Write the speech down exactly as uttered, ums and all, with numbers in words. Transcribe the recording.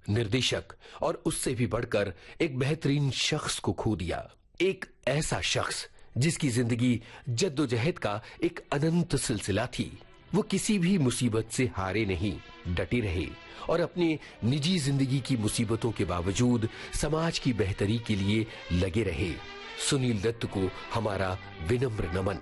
निर्देशक और उससे भी बढ़कर एक बेहतरीन शख्स को खो दिया। एक ऐसा शख्स जिसकी जिंदगी जद्दोजहद का एक अनंत सिलसिला थी। वो किसी भी मुसीबत से हारे नहीं, डटे रहे और अपनी निजी जिंदगी की मुसीबतों के बावजूद समाज की बेहतरी के लिए लगे रहे। सुनील दत्त को हमारा विनम्र नमन।